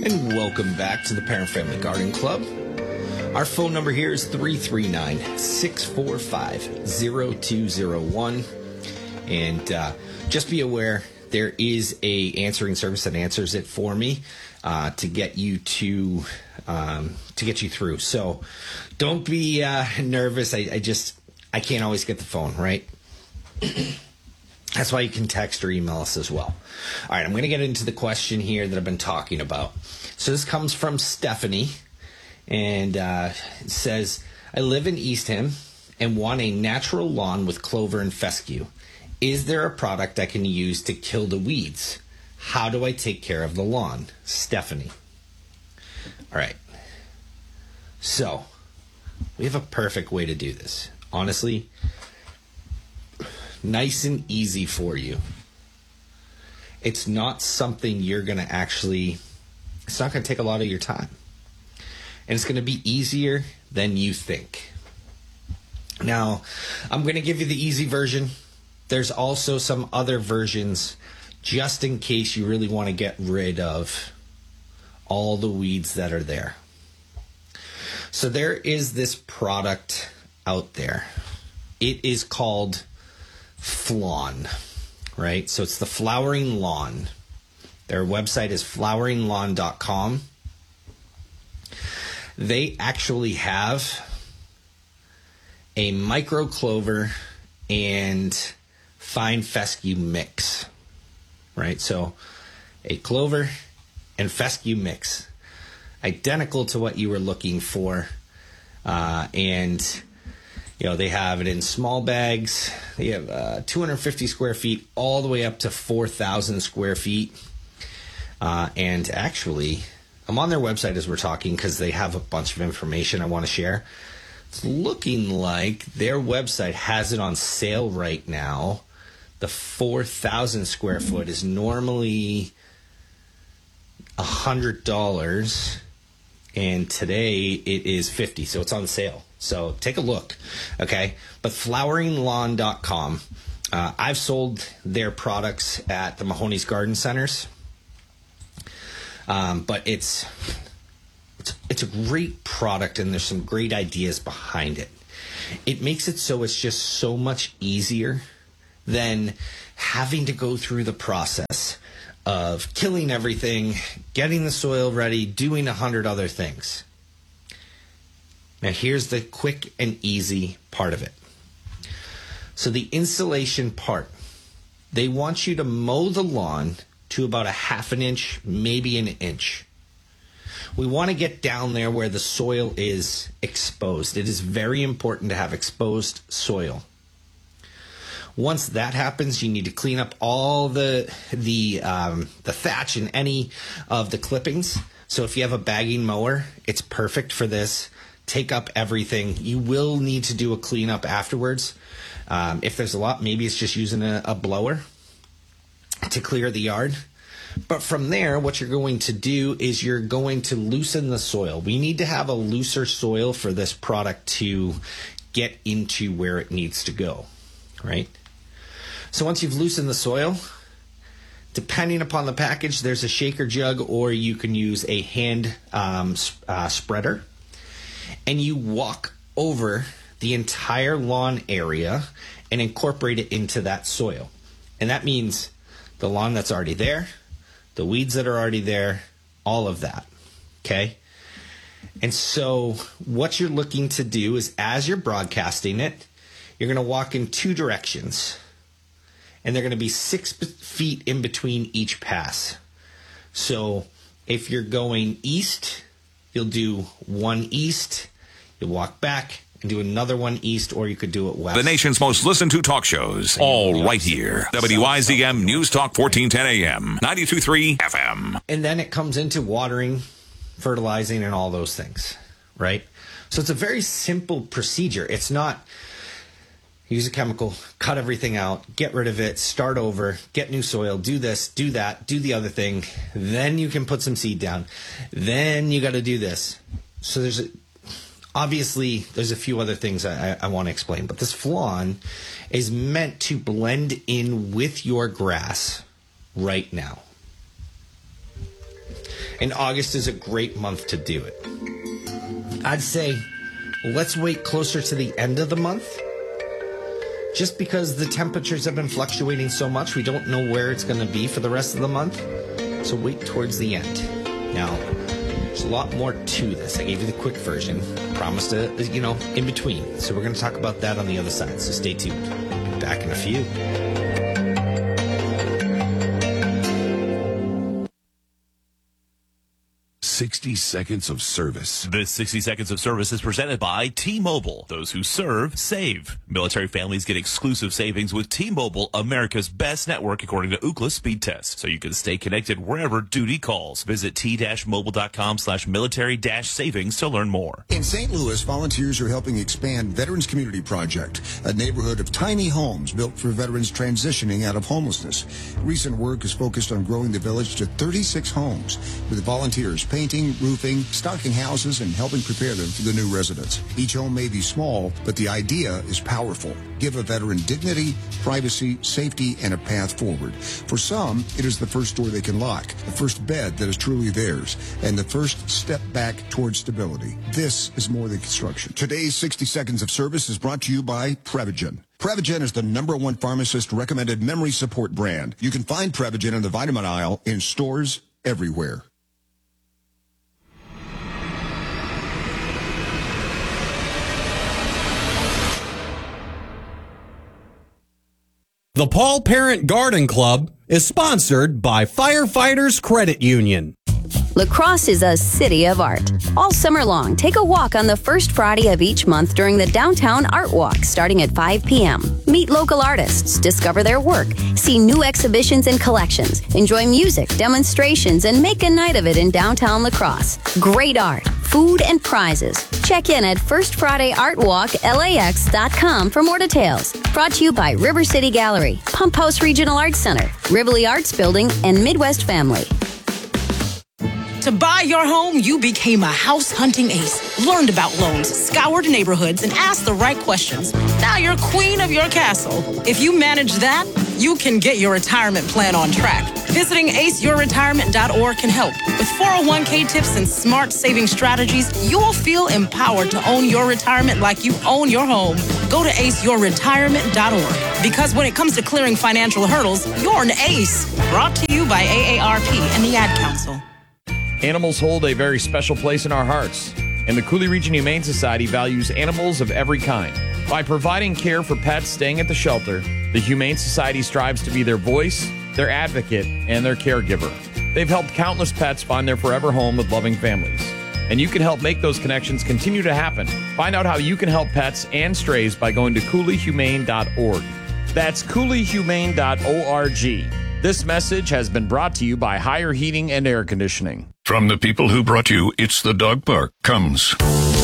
And welcome back to the Parent Family Garden Club. Our phone number here is 339-645-0201. And just be aware, there is a answering service that answers it for me to get you through. So don't be nervous. I can't always get the phone, right? That's why you can text or email us as well. All right, I'm going to get into the question here that I've been talking about. So this comes from Stephanie, and it says, I live in Eastham and want a natural lawn with clover and fescue. Is there a product I can use to kill the weeds? How do I take care of the lawn? Stephanie. All right. So we have a perfect way to do this. Honestly, nice and easy for you. It's not something you're going to it's not going to take a lot of your time. And it's going to be easier than you think. Now, I'm going to give you the easy version. There's also some other versions just in case you really want to get rid of all the weeds that are there. So there is this product out there. It is called Flawn, right? So it's the Flowering Lawn. Their website is floweringlawn.com. They actually have a micro clover and fine fescue mix, right? So a clover and fescue mix, identical to what you were looking for, and they have it in small bags. They have 250 square feet all the way up to 4,000 square feet. And actually, I'm on their website as we're talking because they have a bunch of information I want to share. It's looking like their website has it on sale right now. The 4,000 square foot is normally $100, and today it is $50, so it's on sale. So take a look, okay? But floweringlawn.com. I've sold their products at the Mahoney's Garden Centers, but it's a great product, and there's some great ideas behind it. It makes it so it's just so much easier than having to go through the process of killing everything, getting the soil ready, doing 100 other things. Now, here's the quick and easy part of it. So the installation part, they want you to mow the lawn to about a half an inch, maybe an inch. We want to get down there where the soil is exposed. It is very important to have exposed soil. Once that happens, you need to clean up all the thatch and any of the clippings. So if you have a bagging mower, it's perfect for this. Take up everything. You will need to do a cleanup afterwards. If there's a lot, maybe it's just using a blower to clear the yard. But from there, what you're going to do is you're going to loosen the soil. We need to have a looser soil for this product to get into where it needs to go, right? So once you've loosened the soil, depending upon the package, there's a shaker jug, or you can use a hand spreader. And you walk over the entire lawn area and incorporate it into that soil. And that means the lawn that's already there, the weeds that are already there, all of that, okay? And so what you're looking to do is, as you're broadcasting it, you're going to walk in two directions. And they're going to be 6 feet in between each pass. So if you're going east, you'll do one east, you'll walk back and do another one east, or you could do it west. The nation's most listened to talk shows, all right here. WYZM News Talk 1410 AM, 92.3 FM. And then it comes into watering, fertilizing, and all those things, right? So it's a very simple procedure. It's not use a chemical, cut everything out, get rid of it, start over, get new soil, do this, do that, do the other thing. Then you can put some seed down. Then you got to do this. So obviously there's a few other things I want to explain, but this Flawn is meant to blend in with your grass right now. and August is a great month to do it. I'd say let's wait closer to the end of the month. Just because the temperatures have been fluctuating so much, we don't know where it's going to be for the rest of the month. So wait towards the end. Now, there's a lot more to this. I gave you the quick version. Promised to, in between. So we're going to talk about that on the other side. So stay tuned. Back in a few. "60 Seconds of Service." This 60 Seconds of Service is presented by T-Mobile. Those who serve, save. Military families get exclusive savings with T-Mobile, America's best network according to Ookla speed test. So you can stay connected wherever duty calls. Visit t-mobile.com/military-savings to learn more. In St. Louis, volunteers are helping expand Veterans Community Project, a neighborhood of tiny homes built for veterans transitioning out of homelessness. Recent work is focused on growing the village to 36 homes, with volunteers painting, roofing, stocking houses, and helping prepare them for the new residents. Each home may be small, but the idea is powerful. Give a veteran dignity, privacy, safety, and a path forward. For some, it is the first door they can lock, the first bed that is truly theirs, and the first step back towards stability. This is more than construction. Today's 60 Seconds of Service is brought to you by Prevagen. Prevagen is the #1 pharmacist-recommended memory support brand. You can find Prevagen in the vitamin aisle in stores everywhere. The Paul Parent Garden Club is sponsored by Firefighters Credit Union. La Crosse is a city of art. All summer long, take a walk on the first Friday of each month during the Downtown Art Walk starting at 5 p.m. Meet local artists, discover their work, see new exhibitions and collections, enjoy music, demonstrations, and make a night of it in downtown La Crosse. Great art, food, and prizes. Check in at firstfridayartwalklax.com for more details. Brought to you by River City Gallery, Pump House Regional Arts Center, Rivoli Arts Building, and Midwest Family. To buy your home, you became a house hunting ace, learned about loans, scoured neighborhoods, and asked the right questions. Now you're queen of your castle. If you manage that, you can get your retirement plan on track. Visiting aceyourretirement.org can help. With 401k tips and smart saving strategies, you'll feel empowered to own your retirement like you own your home. Go to aceyourretirement.org. Because when it comes to clearing financial hurdles, you're an ace. Brought to you by AARP and the Ad Council. Animals hold a very special place in our hearts, and the Cooley Region Humane Society values animals of every kind. By providing care for pets staying at the shelter, the Humane Society strives to be their voice, their advocate, and their caregiver. They've helped countless pets find their forever home with loving families. And you can help make those connections continue to happen. Find out how you can help pets and strays by going to CooleyHumane.org. That's CooleyHumane.org. This message has been brought to you by Higher Heating and Air Conditioning. From the people who brought you It's the Dog Park comes